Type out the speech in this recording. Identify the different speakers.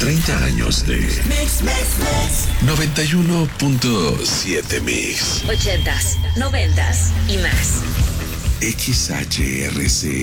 Speaker 1: 30 años de 91.7 Mix.
Speaker 2: 80s, 90s y más.
Speaker 1: XHRC.